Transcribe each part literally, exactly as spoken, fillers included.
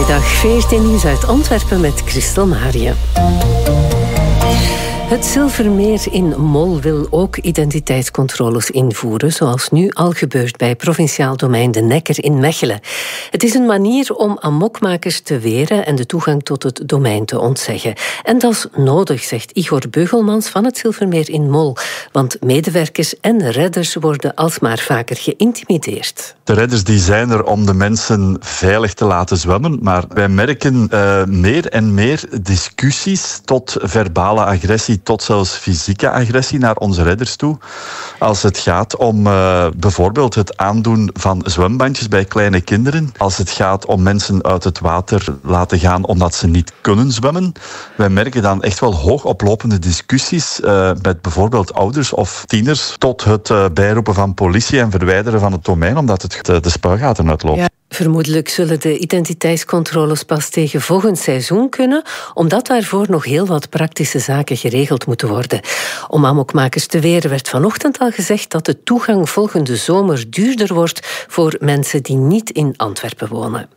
Goedemiddag, veertien nieuws uit Antwerpen met Christel Marië. Het Zilvermeer in Mol wil ook identiteitscontroles invoeren, zoals nu al gebeurt bij provinciaal domein De Nekker in Mechelen. Het is een manier om amokmakers te weren en de toegang tot het domein te ontzeggen. En dat is nodig, zegt Igor Beugelmans van het Zilvermeer in Mol. Want medewerkers en redders worden alsmaar vaker geïntimideerd. De redders die zijn er om de mensen veilig te laten zwemmen, maar wij merken uh, meer en meer discussies tot verbale agressie, tot zelfs fysieke agressie naar onze redders toe. Als het gaat om uh, bijvoorbeeld het aandoen van zwembandjes bij kleine kinderen. Als het gaat om mensen uit het water laten gaan omdat ze niet kunnen zwemmen. Wij merken dan echt wel hoogoplopende discussies uh, met bijvoorbeeld ouders of tieners tot het uh, bijroepen van politie en verwijderen van het domein omdat het de, de spuigaten uitloopt. Ja. Vermoedelijk zullen de identiteitscontroles pas tegen volgend seizoen kunnen, omdat daarvoor nog heel wat praktische zaken geregeld moeten worden. Om amokmakers te weren werd vanochtend al gezegd dat de toegang volgende zomer duurder wordt voor mensen die niet in Antwerpen wonen.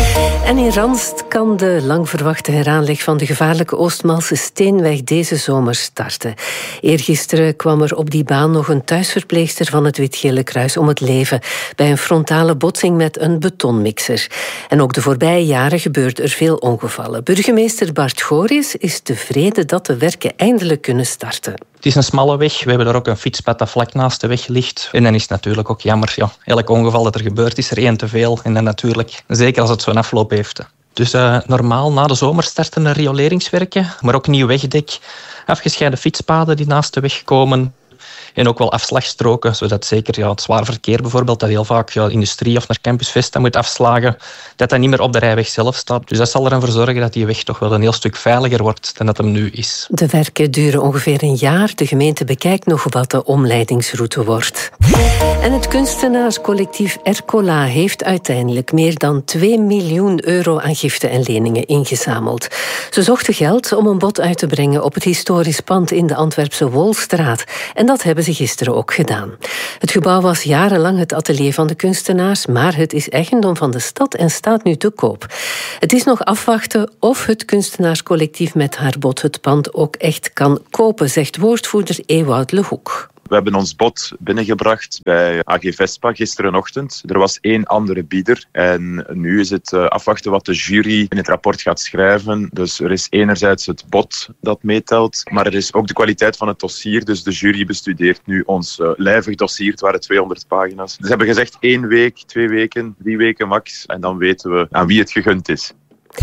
En in Ranst kan de lang verwachte heraanleg van de gevaarlijke Oostmalse Steenweg deze zomer starten. Eergisteren kwam er op die baan nog een thuisverpleegster van het Wit-Gele Kruis om het leven bij een frontale botsing met een betonmixer. En ook de voorbije jaren gebeurden er veel ongevallen. Burgemeester Bart Goris is tevreden dat de werken eindelijk kunnen starten. Het is een smalle weg. We hebben daar ook een fietspad dat vlak naast de weg ligt. En dan is het natuurlijk ook jammer. Ja, elk ongeval dat er gebeurt is er één te veel. En dan natuurlijk, zeker als het zo'n afloop heeft. Dus uh, normaal na de zomer starten er rioleringswerken, maar ook nieuw wegdek, afgescheiden fietspaden die naast de weg komen. En ook wel afslagstroken, zodat zeker ja, het zwaar verkeer bijvoorbeeld, dat heel vaak ja, industrie of naar Campus Vesta moet afslagen, dat dat niet meer op de rijweg zelf staat. Dus dat zal er dan voor zorgen dat die weg toch wel een heel stuk veiliger wordt dan dat hem nu is. De werken duren ongeveer een jaar. De gemeente bekijkt nog wat de omleidingsroute wordt. En het kunstenaarscollectief Ercola heeft uiteindelijk meer dan twee miljoen euro aan giften en leningen ingezameld. Ze zochten geld om een bod uit te brengen op het historisch pand in de Antwerpse Wolstraat. En dat hebben ze gisteren ook gedaan. Het gebouw was jarenlang het atelier van de kunstenaars, maar het is eigendom van de stad en staat nu te koop. Het is nog afwachten of het kunstenaarscollectief met haar bod het pand ook echt kan kopen, zegt woordvoerder Ewout Lehoek. We hebben ons bod binnengebracht bij A G Vespa gisterenochtend. Er was één andere bieder en nu is het afwachten wat de jury in het rapport gaat schrijven. Dus er is enerzijds het bod dat meetelt, maar er is ook de kwaliteit van het dossier. Dus de jury bestudeert nu ons uh, lijvig dossier. Het waren tweehonderd pagina's. Ze hebben gezegd één week, twee weken, drie weken max. En dan weten we aan wie het gegund is.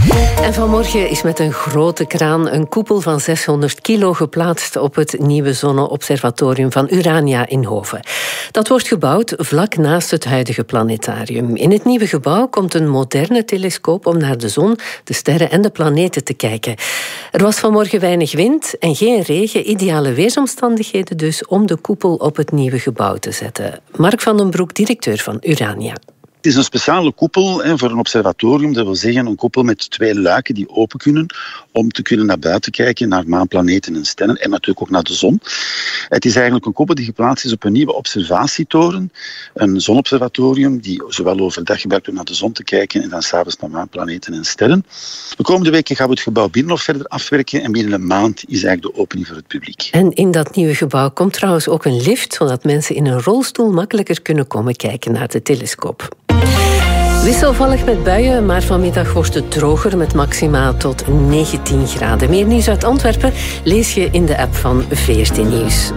En vanmorgen is met een grote kraan een koepel van zeshonderd kilo geplaatst op het nieuwe zonneobservatorium van Urania in Hoven. Dat wordt gebouwd vlak naast het huidige planetarium. In het nieuwe gebouw komt een moderne telescoop om naar de zon, de sterren en de planeten te kijken. Er was vanmorgen weinig wind en geen regen, ideale weersomstandigheden dus om de koepel op het nieuwe gebouw te zetten. Mark van den Broek, directeur van Urania. Het is een speciale koepel hè, voor een observatorium. Dat wil zeggen een koepel met twee luiken die open kunnen om te kunnen naar buiten kijken, naar maan, planeten en sterren en natuurlijk ook naar de zon. Het is eigenlijk een koepel die geplaatst is op een nieuwe observatietoren. Een zonobservatorium die zowel overdag gebruikt wordt naar de zon te kijken en dan s'avonds naar maan, planeten en sterren. De komende weken gaan we het gebouw binnen nog verder afwerken en binnen een maand is eigenlijk de opening voor het publiek. En in dat nieuwe gebouw komt trouwens ook een lift, zodat mensen in een rolstoel makkelijker kunnen komen kijken naar de telescoop. Wisselvallig met buien, maar vanmiddag wordt het droger met maxima tot negentien graden. Meer nieuws uit Antwerpen lees je in de app van V R T Nieuws.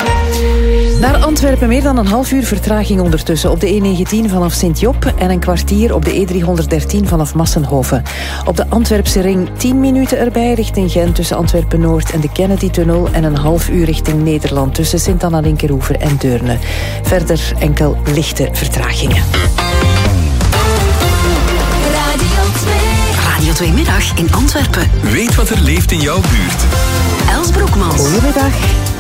Naar Antwerpen meer dan een half uur vertraging ondertussen op de E negentien vanaf Sint-Job en een kwartier op de E driehonderddertien vanaf Massenhoven. Op de Antwerpse ring tien minuten erbij richting Gent tussen Antwerpen-Noord en de Kennedy-tunnel en een half uur richting Nederland tussen Sint-Anna-Linkeroever en Deurne. Verder enkel lichte vertragingen. Radio twee Middag in Antwerpen. Weet wat er leeft in jouw buurt. Els Broekmans. Goedemiddag.